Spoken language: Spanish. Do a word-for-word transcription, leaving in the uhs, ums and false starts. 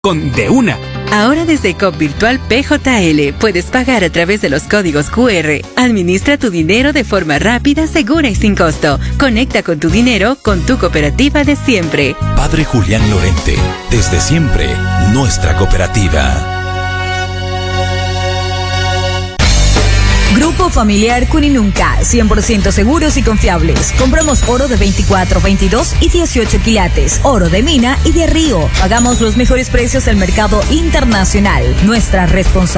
con De Una. Ahora desde C O P Virtual P J L puedes pagar a través de los códigos Q R. Administra tu dinero de forma rápida, segura y sin costo. Conecta con tu dinero con tu cooperativa de siempre. Padre Julián Lorente, desde siempre, nuestra cooperativa. Grupo Familiar Cuninunca, cien por ciento seguros y confiables. Compramos oro de veinticuatro, veintidós y dieciocho quilates, oro de mina y de río. Pagamos los mejores precios del mercado internacional. Nuestra responsabilidad